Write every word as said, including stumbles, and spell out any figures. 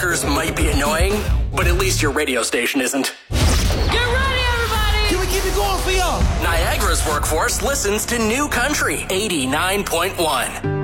workers might be annoying, but at least your radio station isn't. Get ready, everybody! Can we keep it going for y'all? Niagara's workforce listens to New Country eighty-nine point one.